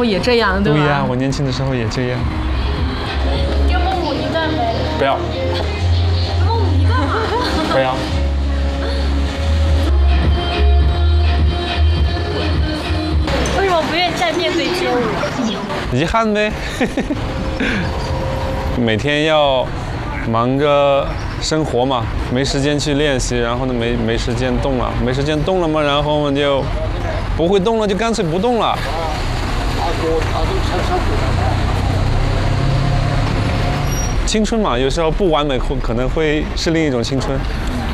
候也这样，对吧？ 对呀，我年轻的时候也这样。 给我们舞一段呗。 不要。 给我舞一段嘛。 不要。 为什么不愿意再面对街舞？ 遗憾呗。每天要忙着生活嘛，没时间去练习，然后呢没时间动了，没时间动了嘛，然后我们就不会动了，就干脆不动了。青春嘛，有时候不完美可能会是另一种青春。